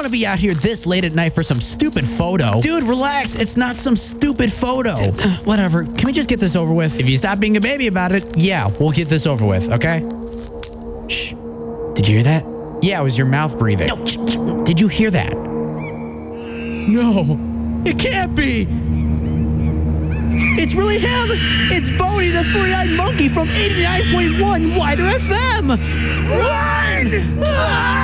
want to be out here this late at night for some stupid photo. Dude, relax. It's not some stupid photo. Whatever. Can we just get this over with? If you stop being a baby about it, yeah, we'll get this over with, okay? Shh. Did you hear that? Yeah, it was your mouth breathing. No, did you hear that? No, it can't be. It's really him. It's Bodie, the three-eyed monkey from 89.1 Wider FM. Run!